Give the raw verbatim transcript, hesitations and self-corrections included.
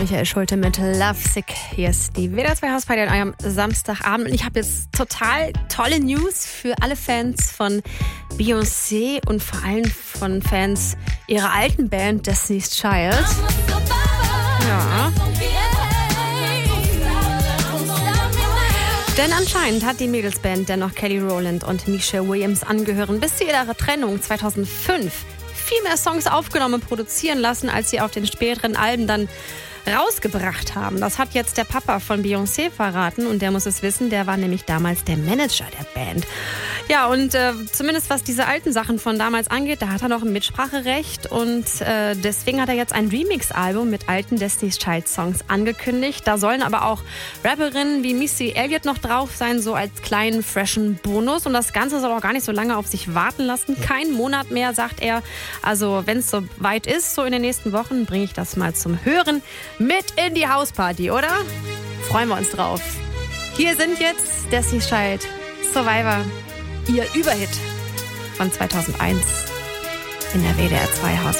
Michael Schulte mit Lovesick. Hier ist die W D R zwei Hausparty an eurem Samstagabend. Und ich habe jetzt total tolle News für alle Fans von Beyoncé und vor allem von Fans ihrer alten Band Destiny's Child. Ja. Denn anscheinend hat die Mädelsband, der noch Kelly Rowland und Michelle Williams angehören, bis zu ihrer Trennung zweitausendfünf viel mehr Songs aufgenommen und produzieren lassen, als sie auf den späteren Alben dann rausgebracht haben. Das hat jetzt der Papa von Beyoncé verraten und der muss es wissen, der war nämlich damals der Manager der Band. Ja, und äh, zumindest was diese alten Sachen von damals angeht, da hat er noch ein Mitspracherecht und äh, deswegen hat er jetzt ein Remix-Album mit alten Destiny's Child Songs angekündigt. Da sollen aber auch Rapperinnen wie Missy Elliott noch drauf sein, so als kleinen, freshen Bonus. Und das Ganze soll auch gar nicht so lange auf sich warten lassen. Kein Monat mehr, sagt er. Also wenn es so weit ist, so in den nächsten Wochen, bringe ich das mal zum Hören mit in die Hausparty, oder? Freuen wir uns drauf. Hier sind jetzt Destiny's Child, Survivor, ihr Überhit von zweitausendeins in der W D R zwei Hausparty.